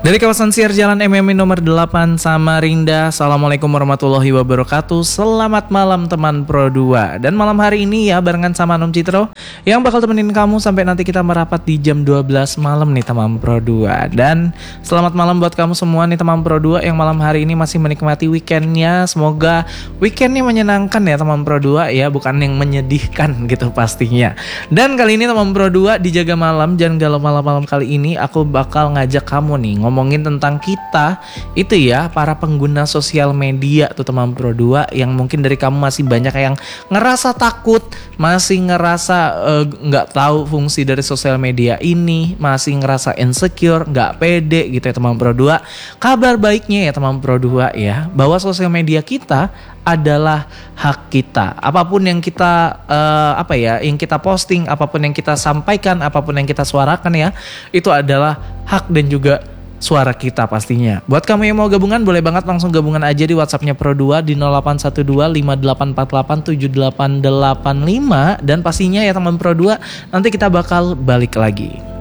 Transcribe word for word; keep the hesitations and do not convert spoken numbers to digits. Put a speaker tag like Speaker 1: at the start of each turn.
Speaker 1: Dari kawasan Siar Jalan M M I nomor delapan Samarinda. Assalamualaikum warahmatullahi wabarakatuh. Selamat malam teman Pro dua. Dan malam hari ini ya barengan sama Nom Citro yang bakal temenin kamu sampai nanti kita merapat di jam dua belas malam nih teman Pro dua. Dan selamat malam buat kamu semua nih teman Pro dua yang malam hari ini masih menikmati weekendnya. Semoga weekendnya menyenangkan ya teman Pro dua ya, bukan yang menyedihkan gitu pastinya. Dan kali ini teman Pro dua dijaga malam, jangan galau malam-malam. Kali ini aku bakal ngajak kamu nih ngomongin tentang kita itu ya, para pengguna sosial media tuh teman Pro dua, yang mungkin dari kamu masih banyak yang ngerasa takut, masih ngerasa nggak uh, tahu fungsi dari sosial media ini, masih ngerasa insecure, nggak pede gitu ya teman Pro dua. Kabar baiknya ya teman Pro dua ya, bahwa sosial media kita adalah hak kita. Apapun yang kita uh, apa ya, yang kita posting, apapun yang kita sampaikan, apapun yang kita suarakan ya, itu adalah hak dan juga suara kita pastinya. Buat kamu yang mau gabungan, boleh banget langsung gabungan aja di WhatsAppnya Pro dua di nol delapan satu dua lima delapan empat delapan tujuh delapan delapan lima. Dan pastinya ya teman Pro dua, nanti kita bakal balik lagi.